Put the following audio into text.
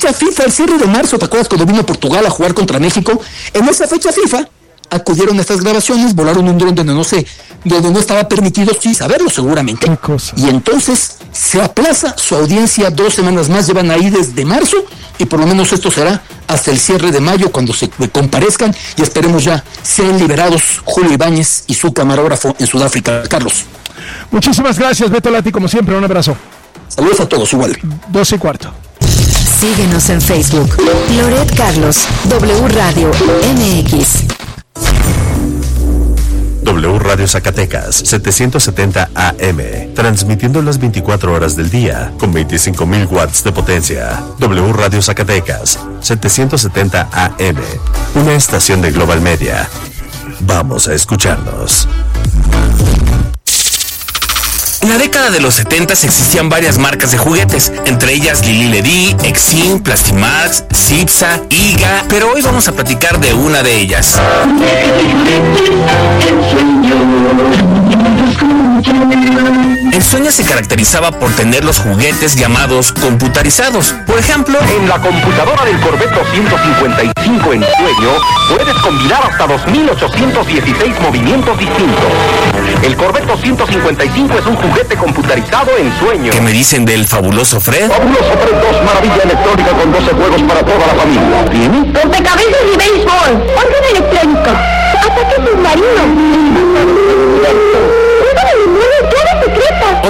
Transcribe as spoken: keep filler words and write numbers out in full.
fecha FIFA, el cierre de marzo, ¿te acuerdas cuando vino Portugal a jugar contra México? En esa fecha FIFA acudieron a estas grabaciones, volaron un dron donde no sé, donde no estaba permitido, sin saberlo seguramente. ¿Qué cosa? Y entonces se aplaza su audiencia dos semanas más, llevan ahí desde marzo, y por lo menos esto será hasta el cierre de mayo, cuando se comparezcan, y esperemos ya sean liberados Julio Ibáñez y su camarógrafo en Sudáfrica. Carlos. Muchísimas gracias, Beto Lati, como siempre, un abrazo. Saludos a todos, igual. Doce y cuarto. Síguenos en Facebook, Loret Carlos, W Radio M X. W Radio Zacatecas, setecientos setenta A M, transmitiendo las veinticuatro horas del día, con veinticinco mil watts de potencia. W Radio Zacatecas, setecientos setenta A M, una estación de Global Media. Vamos a escucharnos. En la década de los setentas existían varias marcas de juguetes, entre ellas Lili Ledy, Exim, Plastimax, Cipsa, Iga, pero hoy vamos a platicar de una de ellas. Ensueña se caracterizaba por tener los juguetes llamados computarizados. Por ejemplo, en la computadora del Corvette doscientos cincuenta y cinco Ensueño puedes combinar hasta dos mil ochocientos dieciséis movimientos distintos. El Corvette doscientos cincuenta y cinco es un juguete computarizado Ensueño. ¿Qué me dicen del fabuloso Fred? Fabuloso Fred dos, maravilla electrónica con doce juegos para toda la familia. ¿Tiene? Rompecabezas y béisbol, orden electrónico, ataque submarino,